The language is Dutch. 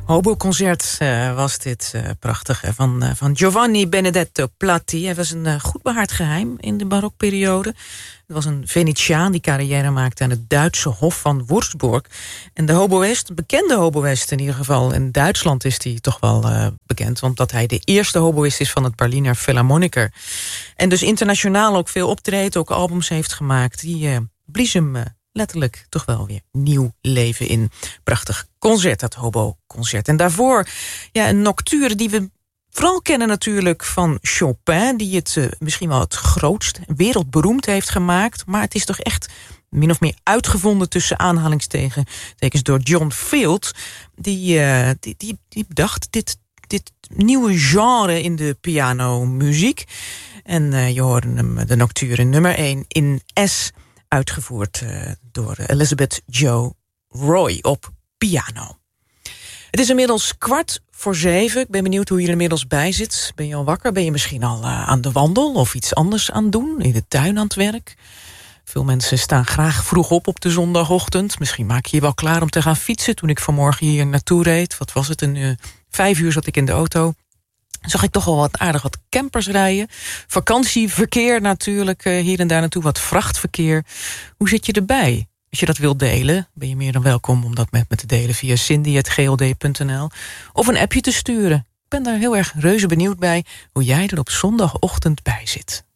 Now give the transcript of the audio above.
Hobo-concert was dit prachtig van Giovanni Benedetto Platti. Hij was een goed behaard geheim in de barokperiode. Het was een Venetiaan die carrière maakte aan het Duitse Hof van Würzburg. En de hoboïst, een bekende hoboïst in ieder geval. In Duitsland is hij toch wel bekend, omdat hij de eerste hoboïst is van het Berliner Philharmoniker. En dus internationaal ook veel optreedt, ook albums heeft gemaakt. Die blies hem letterlijk toch wel weer nieuw leven in. Prachtig concert, dat hobo-concert. En daarvoor een nocturne die we vooral kennen natuurlijk van Chopin, die het misschien wel het grootst, wereldberoemd heeft gemaakt. Maar het is toch echt min of meer uitgevonden tussen aanhalingstekens door John Field. Die bedacht dit nieuwe genre in de pianomuziek. En je hoorde hem, de nocturne nummer 1 in S, uitgevoerd door Elizabeth Jo Roy op piano. Het is inmiddels 6:15. Ik ben benieuwd hoe je er inmiddels bij zit. Ben je al wakker? Ben je misschien al aan de wandel of iets anders aan het doen? In de tuin aan het werk? Veel mensen staan graag vroeg op de zondagochtend. Misschien maak je je wel klaar om te gaan fietsen. Toen ik vanmorgen hier naartoe reed, wat was het, 5 uur zat ik in de auto. Zag ik toch al wat campers rijden. Vakantieverkeer natuurlijk, hier en daar naartoe, wat vrachtverkeer. Hoe zit je erbij? Als je dat wilt delen, ben je meer dan welkom om dat met me te delen via cindy@gld.nl of een appje te sturen. Ik ben daar heel erg reuze benieuwd bij hoe jij er op zondagochtend bij zit.